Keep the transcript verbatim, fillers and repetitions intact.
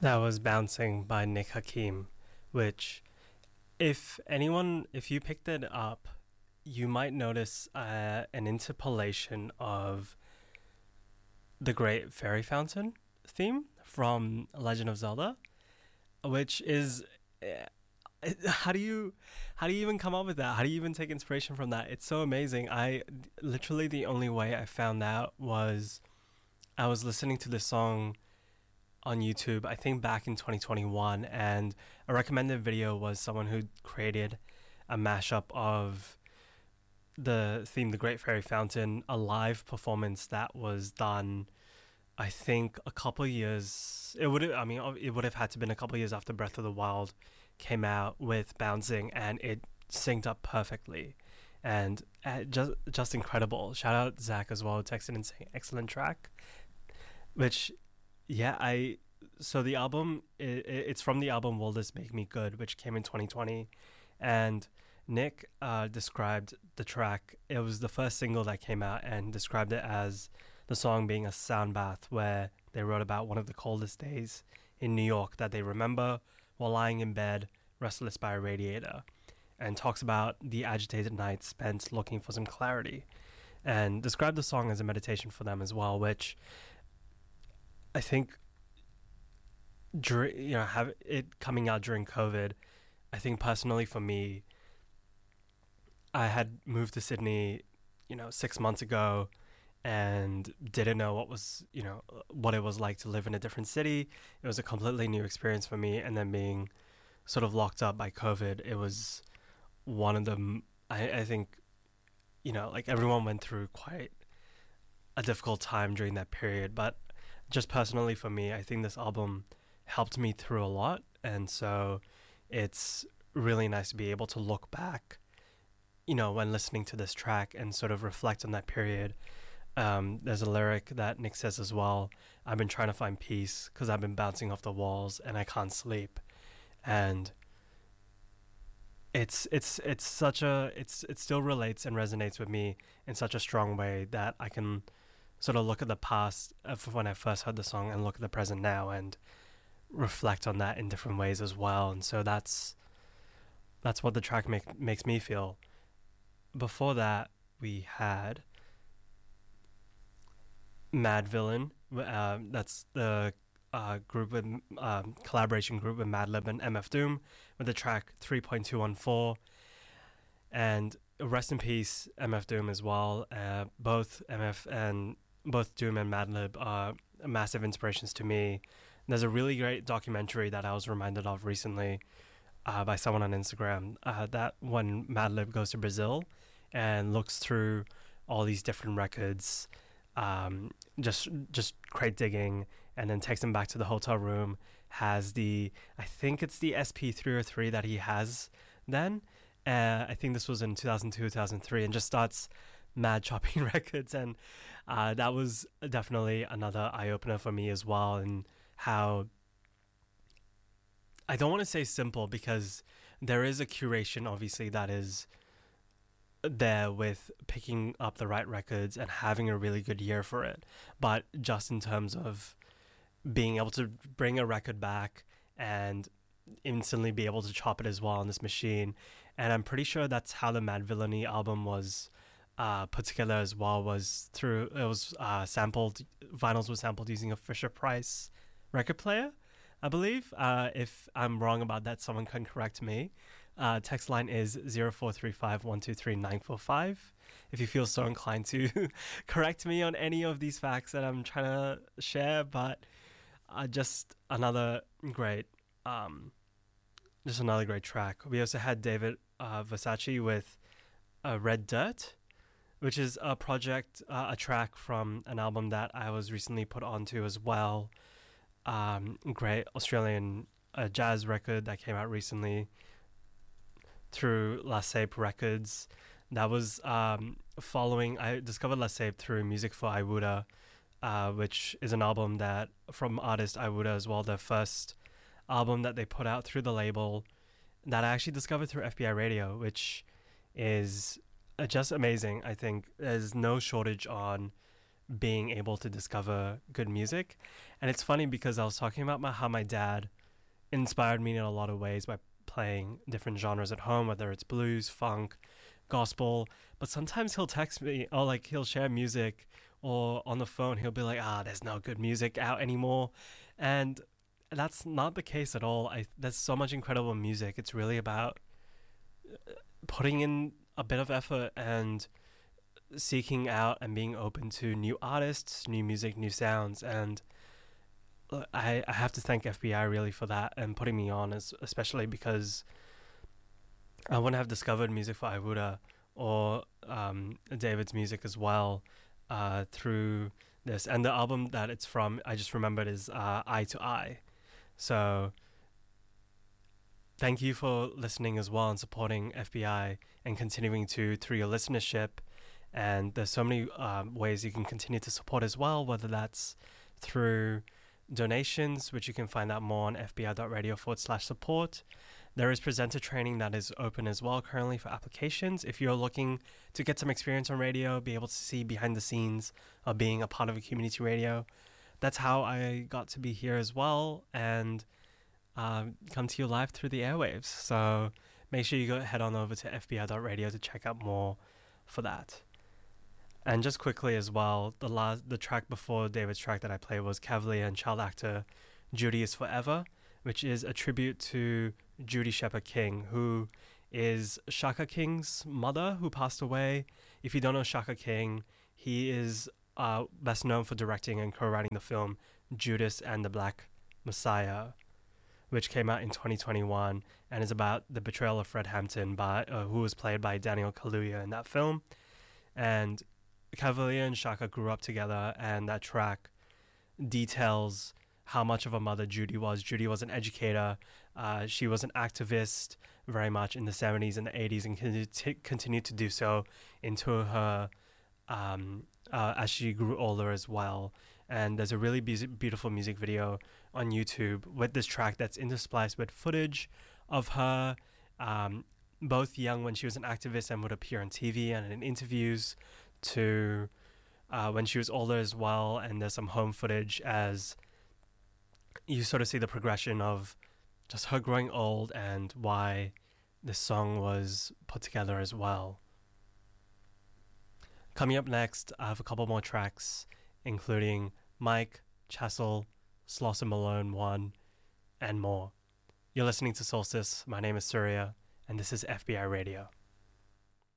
That was Bouncing by Nick Hakim, which, if anyone, if you picked it up, you might notice uh, an interpolation of the Great Fairy Fountain theme from Legend of Zelda, which is. Uh, how do you how do you even come up with that? How do you even take inspiration from that? It's so amazing. I literally the only way I found out was I was listening to this song on YouTube, I think back in twenty twenty-one, and a recommended video was someone who created a mashup of the theme The Great Fairy Fountain, a live performance that was done I think a couple of years it would I mean it would have had to been a couple of years after Breath of the Wild came out with Bouncing, and it synced up perfectly and uh, just just incredible. Shout out Zach as well, texted and saying excellent track, which yeah, I so the album it, it's from the album Will This Make Me Good, which came in twenty twenty, and Nick uh, described the track. It was the first single that came out, and described it as the song being a sound bath where they wrote about one of the coldest days in New York that they remember while lying in bed, restless by a radiator, and talks about the agitated nights spent looking for some clarity, and described the song as a meditation for them as well, which I think, you know, have it coming out during COVID, I think personally for me, I had moved to Sydney, you know, six months ago, and didn't know what was, you know, what it was like to live in a different city. It was a completely new experience for me, and then being sort of locked up by COVID, it was one of the, I, I think, you know, like everyone went through quite a difficult time during that period, but just personally for me, I think this album helped me through a lot, and so it's really nice to be able to look back, you know, when listening to this track and sort of reflect on that period. Um, there's a lyric that Nick says as well, I've been trying to find peace because I've been bouncing off the walls and I can't sleep. And it's it's it's such a it's it still relates and resonates with me in such a strong way that I can sort of look at the past of when I first heard the song and look at the present now and reflect on that in different ways as well. And so that's that's what the track make, makes me feel. Before that, we had Madvillain. Uh, that's the uh, group with um, collaboration group with Madlib and M F Doom with the track three point two one four. And rest in peace, M F Doom as well. Uh, both M F and both Doom and Madlib are massive inspirations to me. There's a really great documentary that I was reminded of recently uh, by someone on Instagram. Uh, that when Madlib goes to Brazil and looks through all these different records, um, just just crate digging, and then takes him back to the hotel room, has the, I think it's the S P three oh three that he has then. Uh, I think this was in two thousand two, two thousand three, and just starts mad chopping records. And uh, that was definitely another eye-opener for me as well, and how, I don't want to say simple, because there is a curation, obviously, that is there with picking up the right records and having a really good year for it. But just in terms of being able to bring a record back and instantly be able to chop it as well on this machine. And I'm pretty sure that's how the Madvillainy album was uh, put together as well, was through, it was uh, sampled, vinyls were sampled using a Fisher-Price record player, I believe. Uh, if I'm wrong about that, someone can correct me. Uh, text line is zero four three five, one two three, nine four five. If you feel so inclined to correct me on any of these facts that I'm trying to share, but uh, just another great, um, just another great track. We also had David uh, Versace with uh, Red Dirt, which is a project, uh, a track from an album that I was recently put onto as well. Um, great Australian uh, jazz record that came out recently through La Sape Records. That was um, following, I discovered La Sape through Music for Iwuda, uh, which is an album that, from artist Iwuda as well, their first album that they put out through the label, that I actually discovered through F B I Radio, which is uh, just amazing. I think there's no shortage on being able to discover good music. And it's funny because I was talking about my, how my dad inspired me in a lot of ways by playing different genres at home, whether it's blues, funk, gospel. But sometimes he'll text me or like he'll share music, or on the phone he'll be like, ah, there's no good music out anymore. And that's not the case at all. I There's so much incredible music. It's really about putting in a bit of effort and seeking out and being open to new artists, new music, new sounds. And I, I have to thank F B I really for that and putting me on, as, especially because I wouldn't have discovered music for Aiwuda or um, David's music as well uh, through this. And the album that it's from, I just remembered, is uh, Eye to Eye. So thank you for listening as well and supporting F B I and continuing to through your listenership. And there's so many um, ways you can continue to support as well, whether that's through donations, which you can find out more on fbi.radio forward slash support. There is presenter training that is open as well currently for applications. If you're looking to get some experience on radio, be able to see behind the scenes of being a part of a community radio, that's how I got to be here as well and uh, come to you live through the airwaves. So make sure you go head on over to fbi.radio to check out more for that. And just quickly as well, the last the track before David's track that I played was Cavalier and child actor Judy Is Forever, which is a tribute to Judy Shepard King, who is Shaka King's mother, who passed away. If you don't know Shaka King, he is uh, best known for directing and co-writing the film Judas and the Black Messiah, which came out in twenty twenty-one and is about the betrayal of Fred Hampton, by uh, who was played by Daniel Kaluuya in that film. And Cavalier and Shaka grew up together, and that track details how much of a mother Judy was. Judy was an educator. Uh, she was an activist very much in the seventies and the eighties, and con- continued to do so into her um, uh, as she grew older as well. And there's a really be- beautiful music video on YouTube with this track that's interspliced with footage of her um, both young when she was an activist and would appear on T V and in interviews, to uh, when she was older as well. And there's some home footage as you sort of see the progression of just her growing old and why this song was put together as well. Coming up next, I have a couple more tracks, including Mike, Chassel, Slauson Malone one, and more. You're listening to Solstice. My name is Surya, and this is F B I Radio.